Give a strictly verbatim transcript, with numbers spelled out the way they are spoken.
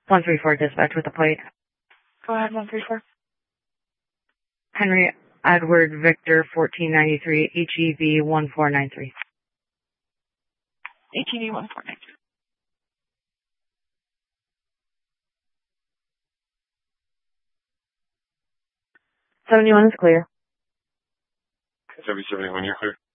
one three four dispatch with the plate. Go ahead, one three four. Henry Edward Victor fourteen ninety-three, H E V one four nine three. H E V one four nine three. seventy-one is clear. seventy-one, you're clear.